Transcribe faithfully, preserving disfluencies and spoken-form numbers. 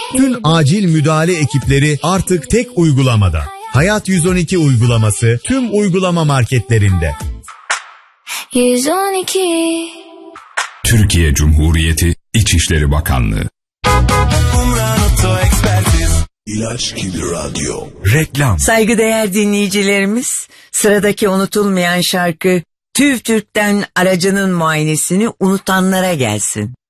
Tüm acil müdahale ekipleri artık tek uygulamada. Hayat yüz on iki uygulaması tüm uygulama marketlerinde. yüz on iki Türkiye Cumhuriyeti İçişleri Bakanlığı. İlaç gibi radyo. Reklam. Saygıdeğer dinleyicilerimiz, sıradaki unutulmayan şarkı TÜV TÜRK'ten aracının muayenesini unutanlara gelsin.